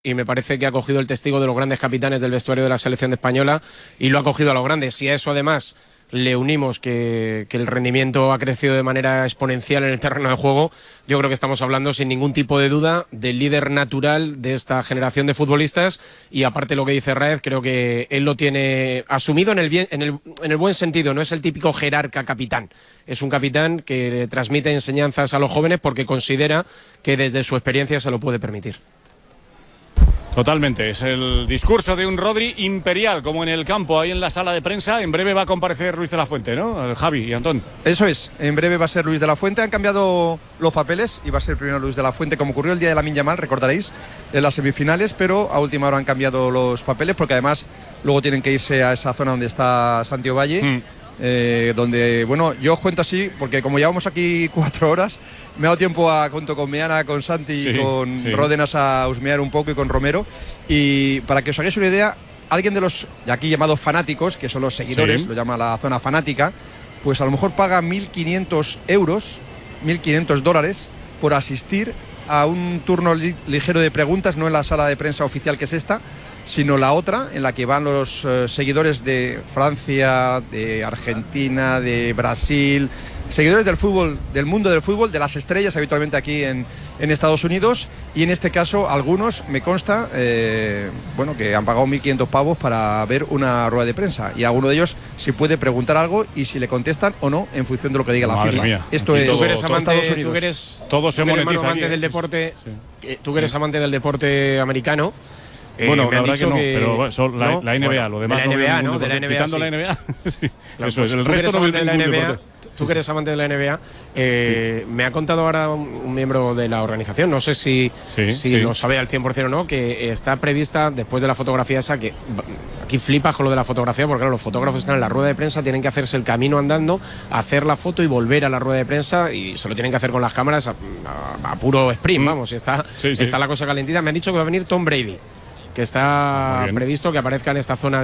y me parece que ha cogido el testigo de los grandes capitanes del vestuario de la selección española y lo ha cogido a los grandes. Si a eso además le unimos que el rendimiento ha crecido de manera exponencial en el terreno de juego, yo creo que estamos hablando sin ningún tipo de duda del líder natural de esta generación de futbolistas. Y aparte lo que dice Raez, creo que él lo tiene asumido en el buen sentido. No es el típico jerarca capitán, es un capitán que transmite enseñanzas a los jóvenes porque considera que desde su experiencia se lo puede permitir. Totalmente, es el discurso de un Rodri imperial, como en el campo, ahí en la sala de prensa. En breve va a comparecer Luis de la Fuente, ¿no? Javi y Antón. Eso es, en breve va a ser Luis de la Fuente. Han cambiado los papeles y va a ser primero Luis de la Fuente, como ocurrió el día de Lamine Yamal, recordaréis, en las semifinales, pero a última hora han cambiado los papeles porque además luego tienen que irse a esa zona donde está Santiago Valle. Donde, bueno, yo os cuento así, porque como llevamos aquí 4 horas, me ha dado tiempo junto con Meana, con Santi y con Ródenas a husmear un poco y con Romero. Y para que os hagáis una idea, alguien de los aquí llamados fanáticos, que son los seguidores, lo llama la zona fanática, pues a lo mejor paga 1.500 euros, 1.500 dólares por asistir a un turno ligero de preguntas, no en la sala de prensa oficial que es esta, sino la otra, en la que van los seguidores de Francia, de Argentina, de Brasil, seguidores del fútbol, del mundo del fútbol, de las estrellas habitualmente aquí en Estados Unidos. Y en este caso algunos, me consta, bueno, que han pagado 1.500 pavos para ver una rueda de prensa, y alguno de ellos si puede preguntar algo y si le contestan o no en función de lo que diga la FIFA. Mía. Esto es tú que eres amante, Estados Unidos. tú que eres, todo se monetiza amante del deporte, tú que eres amante del deporte americano. Bueno, la verdad que no, que pero son la NBA, bueno, lo demás de la NBA, ¿no? De la NBA, quitando sí. la NBA. Sí. Claro, Eso pues es, el resto no de la ningún NBA, deporte. Tú que eres amante de la NBA, me ha contado ahora un miembro de la organización, no sé si lo sabe al 100% o no, que está prevista después de la fotografía esa, que aquí flipas con lo de la fotografía, porque claro, los fotógrafos están en la rueda de prensa, tienen que hacerse el camino andando, hacer la foto y volver a la rueda de prensa, y se lo tienen que hacer con las cámaras a puro sprint, vamos, está la cosa calentita. Me han dicho que va a venir Tom Brady, que está previsto que aparezca en esta zona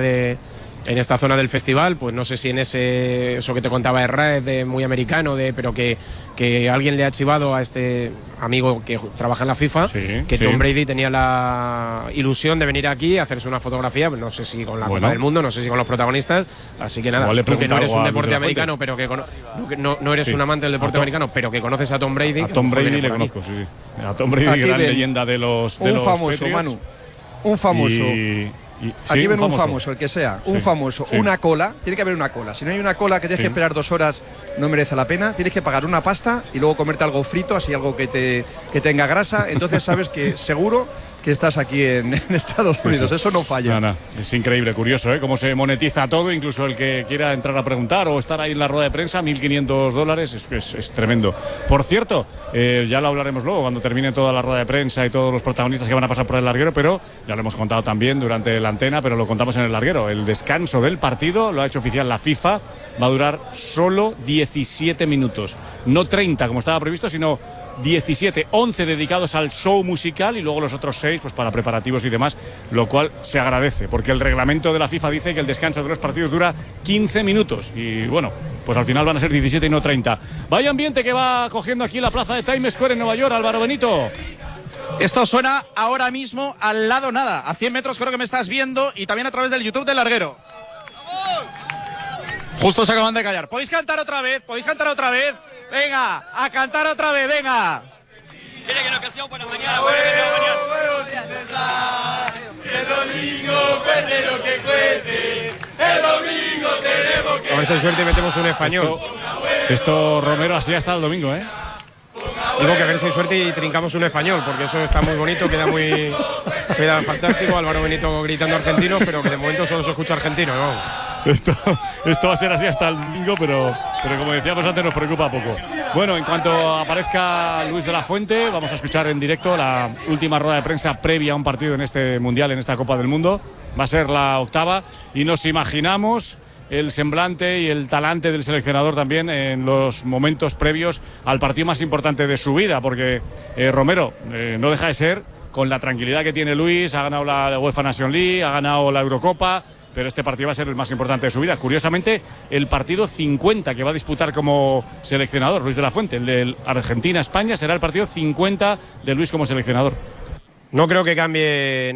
del festival. Pues no sé si en eso que te contaba de Raed, de muy americano, pero que alguien le ha chivado a este amigo que trabaja en la FIFA, que Tom Brady tenía la ilusión de venir aquí a hacerse una fotografía, no sé si con la Copa del Mundo, no sé si con los protagonistas. Así que nada, tú que no eres un deporte americano, pero que no eres un amante del deporte americano, pero que conoces a Tom Brady. A Tom Brady le conozco, A Tom Brady, gran leyenda de los famoso, Patriots. Manu. Un famoso. Aquí ven un famoso, el que sea. Un famoso, una cola. Tiene que haber una cola. Si no hay una cola que tienes que esperar 2 horas, no merece la pena. Tienes que pagar una pasta y luego comerte algo frito, así algo que tenga grasa. Entonces sabes que seguro que estás aquí en Estados Unidos. Eso no falla. No. Es increíble, curioso, ¿eh? Cómo se monetiza todo, incluso el que quiera entrar a preguntar o estar ahí en la rueda de prensa, 1.500 dólares, es tremendo. Por cierto, ya lo hablaremos luego cuando termine toda la rueda de prensa y todos los protagonistas que van a pasar por el larguero, pero ya lo hemos contado también durante la antena, pero lo contamos en el larguero. El descanso del partido lo ha hecho oficial la FIFA, va a durar solo 17 minutos, no 30 como estaba previsto, sino 17, 11 dedicados al show musical y luego los otros 6 pues para preparativos y demás, lo cual se agradece porque el reglamento de la FIFA dice que el descanso de los partidos dura 15 minutos y bueno, pues al final van a ser 17 y no 30. Vaya ambiente que va cogiendo aquí la plaza de Times Square en Nueva York, Álvaro Benito. Esto suena ahora mismo al lado nada, a 100 metros creo que me estás viendo, y también a través del YouTube del larguero. Justo se acaban de callar. ¿Podéis cantar otra vez? Venga, a cantar otra vez, venga. Quiere que nos casemos para mañana, el domingo cuente lo que cuente, el domingo tenemos que... A ver si hay suerte y metemos un español. Esto Romero así hasta el domingo, ¿eh? Digo que a ver si hay suerte y trincamos un español, porque eso está muy bonito, queda fantástico. Álvaro Benito gritando argentino, pero que de momento solo se escucha argentino, ¿no? Esto va a ser así hasta el domingo, pero como decíamos antes, nos preocupa poco. Bueno, en cuanto aparezca Luis de la Fuente, vamos a escuchar en directo la última rueda de prensa previa a un partido en este Mundial, en esta Copa del Mundo. Va a ser la 8ª y nos imaginamos el semblante y el talante del seleccionador también en los momentos previos al partido más importante de su vida, porque Romero no deja de ser, con la tranquilidad que tiene Luis, ha ganado la UEFA Nation League, ha ganado la Eurocopa, pero este partido va a ser el más importante de su vida. Curiosamente, el partido 50 que va a disputar como seleccionador Luis de la Fuente, el de Argentina-España, será el partido 50 de Luis como seleccionador. No creo que cambie